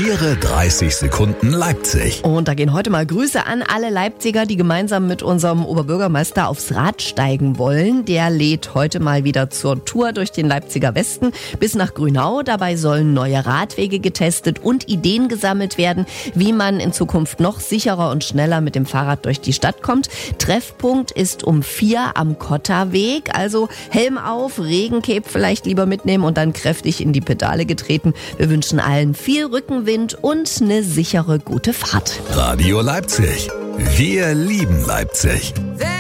Ihre 30 Sekunden Leipzig. Und da gehen heute mal Grüße an alle Leipziger, die gemeinsam mit unserem Oberbürgermeister aufs Rad steigen wollen. Der lädt heute mal wieder zur Tour durch den Leipziger Westen bis nach Grünau. Dabei sollen neue Radwege getestet und Ideen gesammelt werden, wie man in Zukunft noch sicherer und schneller mit dem Fahrrad durch die Stadt kommt. Treffpunkt ist um 4 am Kotterweg. Also Helm auf, Regencape vielleicht lieber mitnehmen und dann kräftig in die Pedale getreten. Wir wünschen allen viel Rückenwind und eine sichere, gute Fahrt. Radio Leipzig. Wir lieben Leipzig.